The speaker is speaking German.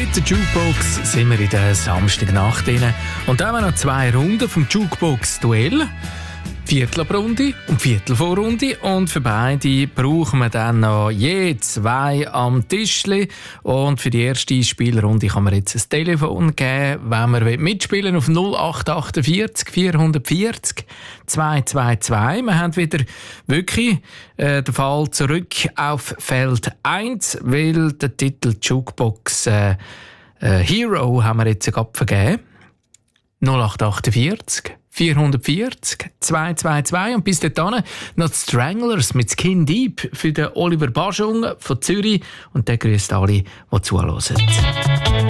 Mit der Jukebox sind wir in der Samstagnacht drin. Und dann haben wir noch 2 Runden vom Jukebox-Duell. Viertelrunde und Viertelvorrunde. Und für beide brauchen wir dann noch je 2 am Tischli. Und für die erste Spielrunde kann man jetzt ein Telefon geben, wenn man mitspielen auf 0848 440 222. Wir haben wieder wirklich den Fall zurück auf Feld 1, weil der Titel Jukebox Hero haben wir jetzt gerade vergeben. 0848 440 222 und bis dahin noch die Stranglers mit Skin Deep für den Oliver Baschung von Zürich und der grüßt alle, die zuhören.